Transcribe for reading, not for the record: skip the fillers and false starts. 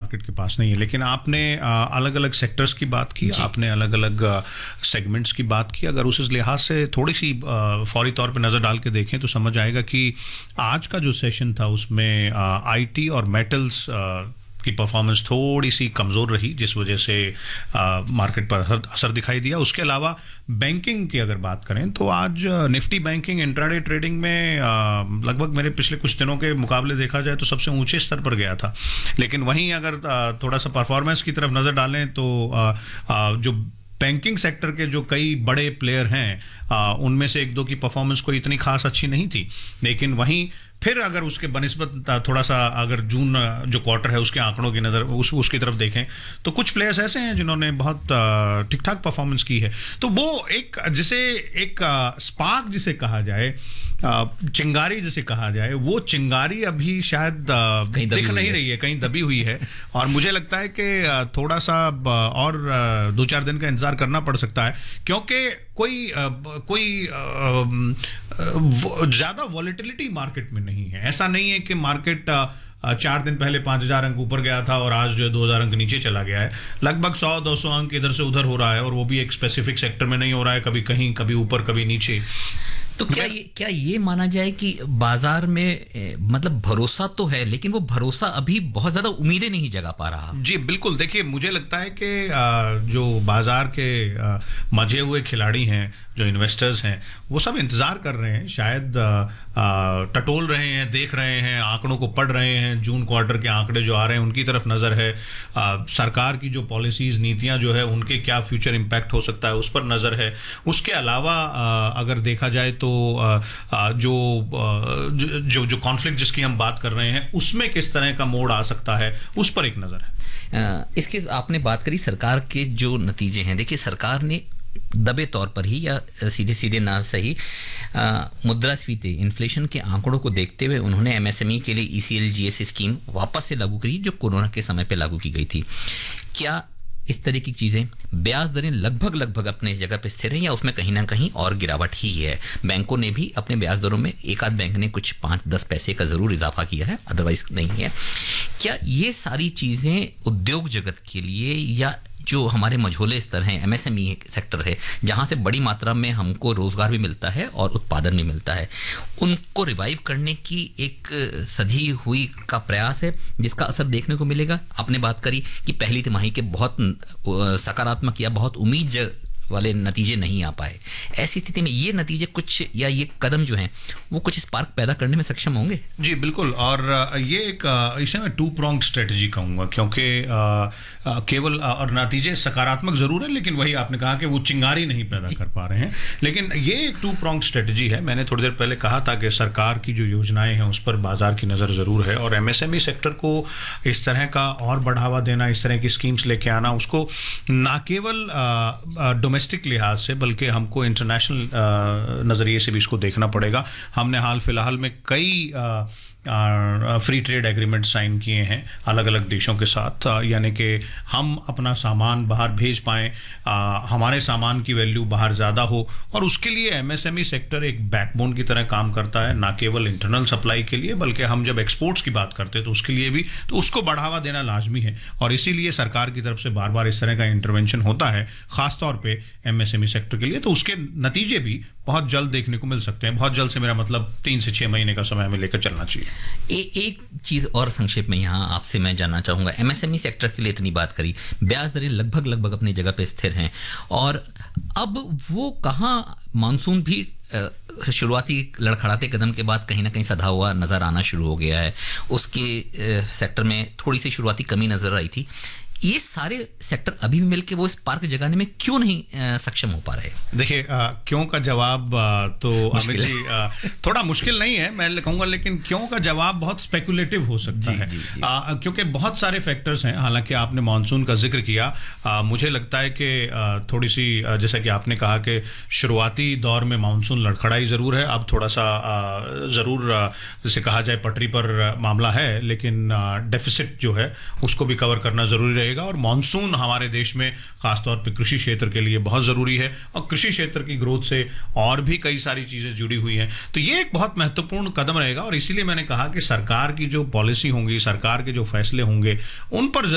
Market के पास नहीं है। लेकिन आपने अलग अलग सेक्टर्स की बात की, आपने अलग अलग सेगमेंट्स की बात की। अगर उस लिहाज से थोड़ी सी फौरी तौर पे नज़र डाल के देखें तो समझ आएगा कि आज का जो सेशन था उसमें आईटी और मेटल्स की परफॉर्मेंस थोड़ी सी कमज़ोर रही, जिस वजह से मार्केट पर असर दिखाई दिया। उसके अलावा बैंकिंग की अगर बात करें तो आज निफ्टी बैंकिंग इंट्राडे ट्रेडिंग में लगभग मेरे पिछले कुछ दिनों के मुकाबले देखा जाए तो सबसे ऊंचे स्तर पर गया था। लेकिन वहीं अगर थोड़ा सा परफॉर्मेंस की तरफ नज़र डालें तो जो बैंकिंग सेक्टर के जो कई बड़े प्लेयर हैं उनमें से एक दो की परफॉर्मेंस कोई इतनी खास अच्छी नहीं थी। लेकिन वहीं फिर अगर उसके बनिस्बत थोड़ा सा अगर जून जो क्वार्टर है उसके आंकड़ों की नज़र उसकी तरफ देखें तो कुछ प्लेयर्स ऐसे हैं जिन्होंने बहुत ठीक ठाक परफॉर्मेंस की है। तो वो एक जिसे एक स्पार्क जिसे कहा जाए, चिंगारी जिसे कहा जाए, वो चिंगारी अभी शायद दिख नहीं रही है, कहीं दबी हुई है। और मुझे लगता है कि थोड़ा सा और 2-4 दिन का इंतजार करना पड़ सकता है, क्योंकि कोई ज़्यादा वॉलेटिलिटी मार्केट में नहीं है। ऐसा नहीं है कि मार्केट 4 दिन पहले 5,000 अंक ऊपर गया था और आज जो है 2,000 अंक नीचे चला गया है। लगभग 100-200 अंक इधर से उधर हो रहा है, और वो भी एक स्पेसिफिक सेक्टर में नहीं हो रहा है, कभी कहीं, कभी ऊपर, कभी नीचे। तो क्या ये माना जाए कि बाजार में मतलब भरोसा तो है, लेकिन वो भरोसा अभी बहुत ज्यादा उम्मीदें नहीं जगा पा रहा? जी बिल्कुल। देखिए, मुझे लगता है कि जो बाजार के मजे हुए खिलाड़ी हैं, जो इन्वेस्टर्स हैं, वो सब इंतजार कर रहे हैं, शायद टटोल रहे हैं, देख रहे हैं, आंकड़ों को पढ़ रहे हैं। जून क्वार्टर के आंकड़े जो आ रहे हैं उनकी तरफ नज़र है, सरकार की जो पॉलिसीज़, नीतियां जो है उनके क्या फ्यूचर इम्पैक्ट हो सकता है उस पर नज़र है। उसके अलावा अगर देखा जाए तो जो कॉन्फ्लिक्ट जिसकी हम बात कर रहे हैं उसमें किस तरह का मोड़ आ सकता है, उस पर एक नज़र है। इसके आपने बात करी सरकार के जो नतीजे हैं। देखिए, सरकार ने दबे तौर पर ही या सीधे सीधे ना सही मुद्रास्फीति, इन्फ्लेशन के आंकड़ों को देखते हुए उन्होंने एमएसएमई के लिए ECLGS स्कीम वापस से लागू करी, जो कोरोना के समय पे लागू की गई थी। क्या इस तरह की चीज़ें, ब्याज दरें लगभग अपने जगह पे स्थिर हैं या उसमें कहीं ना कहीं और गिरावट ही है? बैंकों ने भी अपने ब्याज दरों में एक आध बैंक ने कुछ 5-10 पैसे का ज़रूर इजाफा किया है, अदरवाइज नहीं है। क्या ये सारी चीज़ें उद्योग जगत के लिए या जो हमारे मझोले स्तर हैं, एमएसएमई सेक्टर है, जहाँ से बड़ी मात्रा में हमको रोजगार भी मिलता है और उत्पादन भी मिलता है, उनको रिवाइव करने की एक सधी हुई का प्रयास है जिसका असर देखने को मिलेगा? आपने बात करी कि पहली तिमाही के बहुत सकारात्मक या बहुत उम्मीद वाले नतीजे नहीं आ पाए। ऐसी स्थिति में ये नतीजे कुछ या ये कदम जो हैं वो कुछ स्पार्क पैदा करने में सक्षम होंगे? जी बिल्कुल। और ये एक इसे मैं 2 pronged स्ट्रेटजी कहूँगा, क्योंकि केवल और नतीजे सकारात्मक ज़रूर है, लेकिन वही आपने कहा कि वो चिंगारी नहीं पैदा कर पा रहे हैं। लेकिन ये एक 2 pronged स्ट्रेटजी है। मैंने थोड़ी देर पहले कहा था कि सरकार की जो योजनाएं हैं उस पर बाजार की नज़र ज़रूर है, और एमएसएमई सेक्टर को इस तरह का और बढ़ावा देना, इस तरह की स्कीम्स लेके आना, उसको ना केवल डोमेस्टिक लिहाज से बल्कि हमको इंटरनेशनल नज़रिए से भी इसको देखना पड़ेगा। हमने हाल फिलहाल में कई फ्री ट्रेड एग्रीमेंट साइन किए हैं अलग अलग देशों के साथ, यानी कि हम अपना सामान बाहर भेज पाएँ, हमारे सामान की वैल्यू बाहर ज़्यादा हो, और उसके लिए एमएसएमई सेक्टर एक बैकबोन की तरह काम करता है, ना केवल इंटरनल सप्लाई के लिए बल्कि हम जब एक्सपोर्ट्स की बात करते हैं तो उसके लिए भी, तो उसको बढ़ावा देना लाजमी है। और इसीलिए सरकार की तरफ से बार बार इस तरह का इंटरवेंशन होता है, ख़ासतौर पर एमएसएमई सेक्टर के लिए। तो उसके नतीजे भी बहुत जल्द देखने को मिल सकते हैं। बहुत जल्द से मेरा मतलब 3 से 6 महीने का समय हमें लेकर चलना चाहिए। एक चीज़ और संक्षेप में यहाँ आपसे मैं जानना चाहूँगा, एमएसएमई सेक्टर के लिए इतनी बात करी, ब्याज दरें लगभग अपनी जगह पे स्थिर हैं, और अब वो कहाँ मानसून भी शुरुआती लड़खड़ाते कदम के बाद कहीं ना कहीं सधा हुआ नज़र आना शुरू हो गया है। उसके सेक्टर में थोड़ी सी शुरुआती कमी नज़र आई थी। ये सारे सेक्टर अभी भी मिलकर वो स्पार्क जगाने में क्यों नहीं सक्षम हो पा रहे? देखिए, क्यों का जवाब तो अमित जी थोड़ा मुश्किल नहीं है, मैं कहूँगा, लेकिन क्यों का जवाब बहुत स्पेकुलेटिव हो सकता है। क्योंकि बहुत सारे फैक्टर्स हैं। हालांकि आपने मानसून का जिक्र किया, मुझे लगता है कि थोड़ी सी, जैसा कि आपने कहा कि शुरुआती दौर में मानसून लड़खड़ाई ज़रूर है, अब थोड़ा सा ज़रूर जैसे कहा जाए पटरी पर मामला है, लेकिन डेफिसिट जो है उसको भी कवर करना ज़रूरी रहेगा। और मॉनसून हमारे देश में खासतौर पे कृषि क्षेत्र के लिए बहुत ज़रूरी है, और कृषि क्षेत्र की ग्रोथ से और भी कई सारी चीज़ें जुड़ी हुई हैं। तो ये एक बहुत महत्वपूर्ण कदम रहेगा, और इसीलिए मैंने कहा कि सरकार की जो पॉलिसी होंगी, सरकार के जो फैसले होंगे, उन पर